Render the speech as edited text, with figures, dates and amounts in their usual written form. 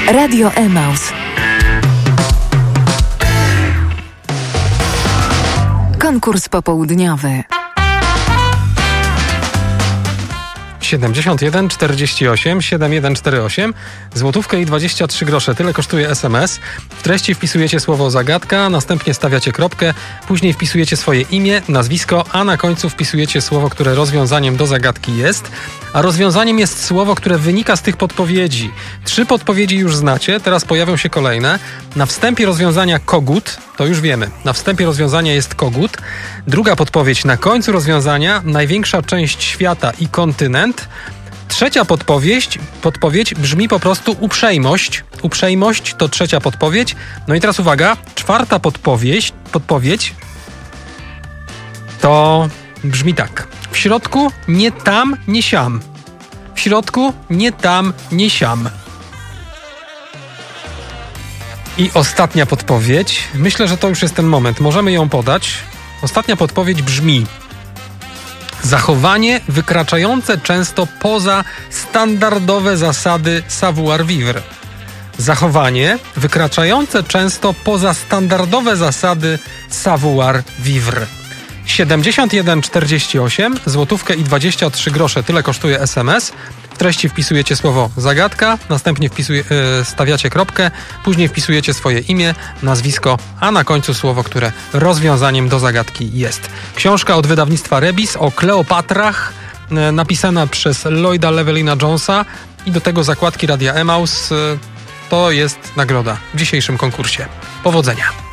Radio Emaus. Konkurs popołudniowy. 71 48 7148, złotówkę i 23 grosze. Tyle kosztuje SMS. W treści wpisujecie słowo zagadka, następnie stawiacie kropkę, później wpisujecie swoje imię, nazwisko, a na końcu wpisujecie słowo, które rozwiązaniem do zagadki jest. A rozwiązaniem jest słowo, które wynika z tych podpowiedzi. 3 podpowiedzi już znacie, teraz pojawią się kolejne. Na wstępie rozwiązania kogut, to już wiemy. Na wstępie rozwiązania jest kogut. Druga podpowiedź, na końcu rozwiązania największa część świata i kontynent. Trzecia podpowiedź brzmi po prostu uprzejmość. Uprzejmość to trzecia podpowiedź. No i teraz uwaga, czwarta podpowiedź to brzmi tak. W środku nie tam, nie siam. W środku nie tam, nie siam. I ostatnia podpowiedź. Myślę, że to już jest ten moment. Możemy ją podać. Ostatnia podpowiedź brzmi: zachowanie wykraczające często poza standardowe zasady savoir-vivre. Zachowanie wykraczające często poza standardowe zasady savoir-vivre. 71 48, złotówkę i 23 grosze. Tyle kosztuje SMS. W treści wpisujecie słowo zagadka, następnie stawiacie kropkę, później wpisujecie swoje imię, nazwisko, a na końcu słowo, które rozwiązaniem do zagadki jest. Książka od wydawnictwa Rebis o Kleopatrach, napisana przez Lloyda Llewellyna Jonesa i do tego zakładki Radia Emaus. To jest nagroda w dzisiejszym konkursie. Powodzenia!